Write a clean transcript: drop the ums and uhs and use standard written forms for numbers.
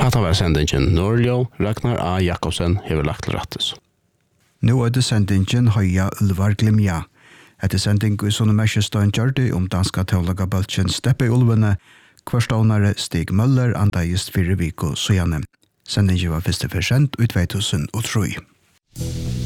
Hatta var sendingen Norrljå, Ragnar A. Jakobsen hever lagt til rattes. Nå det sendingen Høya Ulvar Glimja. Etter sending i sånne Merkestøyen Gjørdi danska teologabøltjen Steppe i Ulvene, kvarstånare Stig Møller andagjist 4 viko Sujane. Sendingen var første forsent ut 2003.